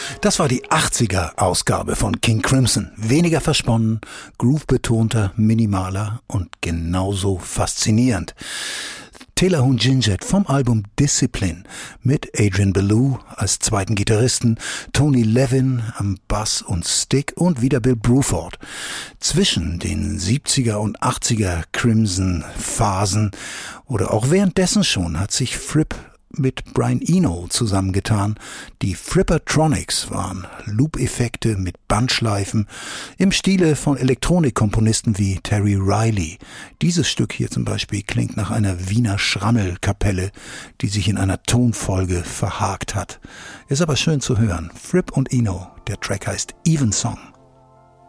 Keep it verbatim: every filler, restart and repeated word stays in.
Das war die achtziger-Ausgabe von King Crimson. Weniger versponnen, groove-betonter, minimaler und genauso faszinierend. Telahun Jinjet vom Album Discipline mit Adrian Belew als zweiten Gitarristen, Tony Levin am Bass und Stick und wieder Bill Bruford. Zwischen den siebziger und achtziger Crimson-Phasen oder auch währenddessen schon hat sich Fripp mit Brian Eno zusammengetan. Die Frippertronics waren Loop-Effekte mit Bandschleifen im Stile von Elektronikkomponisten wie Terry Riley. Dieses Stück hier zum Beispiel klingt nach einer Wiener Schrammelkapelle, die sich in einer Tonfolge verhakt hat. Ist aber schön zu hören. Fripp und Eno, der Track heißt Evensong.